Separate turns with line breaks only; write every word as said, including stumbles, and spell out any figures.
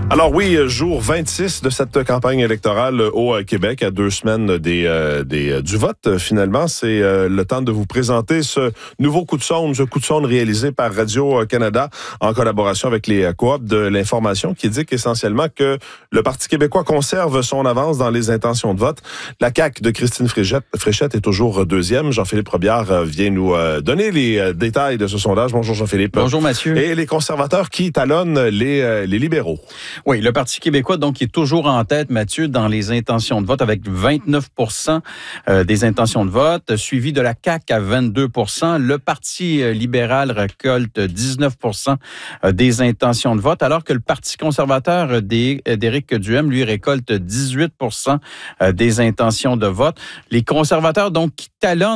Alors oui, jour vingt-six de cette campagne électorale au Québec, à deux semaines des, euh, des, du vote. Finalement, c'est euh, le temps de vous présenter ce nouveau coup de sonde, ce coup de sonde réalisé par Radio-Canada en collaboration avec les coops de l'information qui indique essentiellement que le Parti québécois conserve son avance dans les intentions de vote. La C A Q de Christine Fréchette, Fréchette est toujours deuxième. Jean-Philippe Robillard vient nous euh, donner les euh, détails de ce sondage. Bonjour Jean-Philippe.
Bonjour Mathieu.
Et les conservateurs qui talonnent les, euh, les libéraux.
Oui, le Parti québécois, donc, est toujours en tête, Mathieu, dans les intentions de vote, avec vingt-neuf pour cent des intentions de vote, suivi de la C A Q à vingt-deux pour cent. Le Parti libéral récolte dix-neuf pour cent des intentions de vote, alors que le Parti conservateur d'Éric Duhem, lui, récolte dix-huit pour cent des intentions de vote. Les conservateurs, donc, qui talonnent